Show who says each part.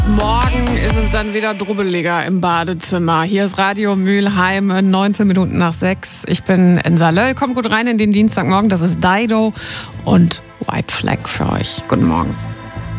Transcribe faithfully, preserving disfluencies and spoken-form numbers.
Speaker 1: Morgen ist es dann wieder drubbeliger im Badezimmer. Hier ist Radio Mülheim, neunzehn Minuten nach sechs. Ich bin Insa Löll. Kommt gut rein in den Dienstagmorgen. Das ist Dido und White Flag für euch. Guten Morgen.